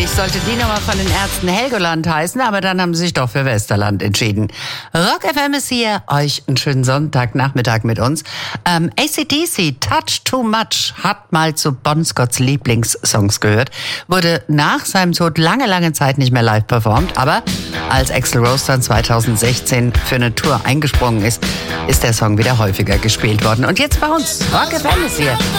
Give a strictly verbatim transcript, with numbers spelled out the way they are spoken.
Eigentlich sollte die Nummer von den Ärzten Helgoland heißen, aber dann haben sie sich doch für Westerland entschieden. Rock F M ist hier, euch einen schönen Sonntagnachmittag mit uns. Ähm, A C D C, Touch Too Much, hat mal zu Bon Scotts Lieblingssongs gehört, wurde nach seinem Tod lange, lange Zeit nicht mehr live performt, aber als Axl Rose dann zweitausendsechzehn für eine Tour eingesprungen ist, ist der Song wieder häufiger gespielt worden. Und jetzt bei uns, Rock F M ist hier.